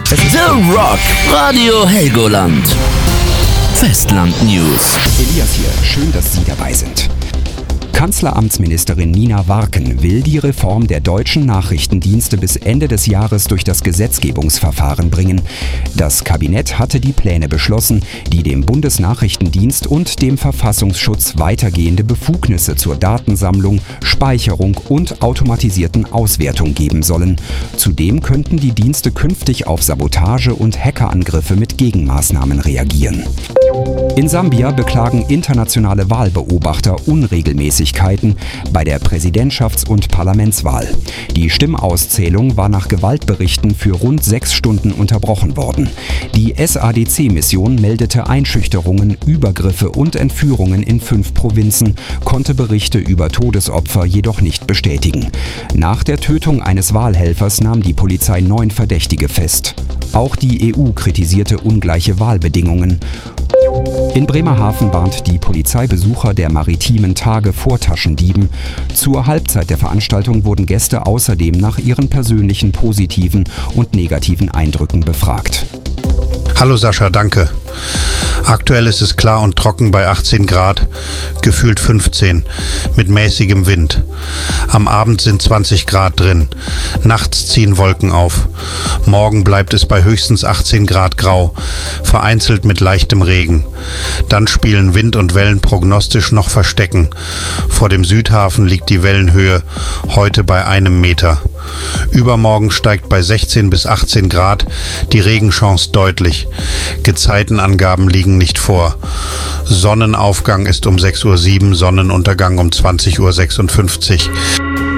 The Rock, Radio Helgoland. Festland News. Elias hier, schön, dass Sie dabei sind. Kanzleramtsministerin Nina Warken will die Reform der deutschen Nachrichtendienste bis Ende des Jahres durch das Gesetzgebungsverfahren bringen. Das Kabinett hatte die Pläne beschlossen, die dem Bundesnachrichtendienst und dem Verfassungsschutz weitergehende Befugnisse zur Datensammlung, Speicherung und automatisierten Auswertung geben sollen. Zudem könnten die Dienste künftig auf Sabotage und Hackerangriffe mit Gegenmaßnahmen reagieren. In Sambia beklagen internationale Wahlbeobachter Unregelmäßigkeiten bei der Präsidentschafts- und Parlamentswahl. Die Stimmauszählung war nach Gewaltberichten für rund 6 Stunden unterbrochen worden. Die SADC-Mission meldete Einschüchterungen, Übergriffe und Entführungen in 5 Provinzen, konnte Berichte über Todesopfer jedoch nicht bestätigen. Nach der Tötung eines Wahlhelfers nahm die Polizei 9 Verdächtige fest. Auch die EU kritisierte ungleiche Wahlbedingungen. In Bremerhaven warnt die Polizei Besucher der maritimen Tage vor Taschendieben. Zur Halbzeit der Veranstaltung wurden Gäste außerdem nach ihren persönlichen positiven und negativen Eindrücken befragt. Hallo Sascha, danke. Aktuell ist es klar und trocken bei 18 Grad, gefühlt 15, mit mäßigem Wind. Am Abend sind 20 Grad drin. Nachts ziehen Wolken auf. Morgen bleibt es bei höchstens 18 Grad grau, vereinzelt mit leichtem Regen. Dann spielen Wind und Wellen prognostisch noch Verstecken. Vor dem Südhafen liegt die Wellenhöhe heute bei 1 Meter. Übermorgen steigt bei 16 bis 18 Grad die Regenchance deutlich. Gezeitenangaben liegen nicht vor. Sonnenaufgang ist um 6:07 Uhr, Sonnenuntergang um 20:56 Uhr.